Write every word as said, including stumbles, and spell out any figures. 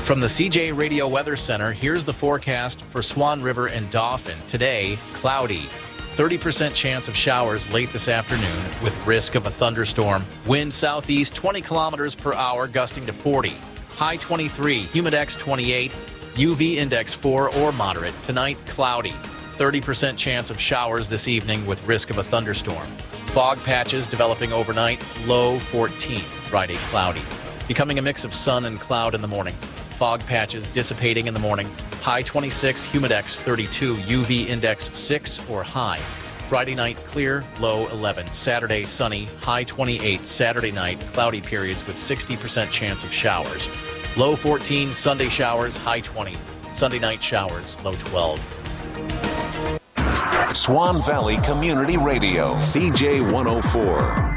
From the C J Radio Weather Center, here's the forecast for Swan River and Dauphin. Today, cloudy. thirty percent chance of showers late this afternoon with risk of a thunderstorm. Wind southeast twenty kilometers per hour, gusting to forty. High twenty-three, humidex twenty-eight, U V index four or moderate. Tonight, cloudy. thirty percent chance of showers this evening with risk of a thunderstorm. Fog patches developing overnight, low fourteen. Friday, cloudy. Becoming a mix of sun and cloud in the morning. Fog patches dissipating in the morning. High twenty-six, humidex thirty-two, U V index six or high. Friday night, clear, low eleven. Saturday, sunny, high twenty-eight. Saturday night, cloudy periods with sixty percent chance of showers. Low fourteen, Sunday showers, high twenty. Sunday night showers, low twelve. Swan Valley Community Radio, C J one oh four.